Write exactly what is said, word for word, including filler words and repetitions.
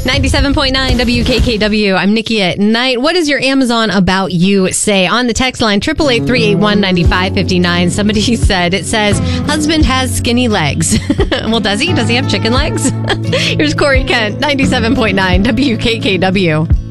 ninety-seven point nine W K K W. I'm Nikki at night. What does your Amazon about you say? On the text line, eight eight eight, three eight one, nine five five nine. Somebody said, it says, husband has skinny legs. Well, does he? Does he have chicken legs? Here's Corey Kent, ninety-seven point nine W K K W.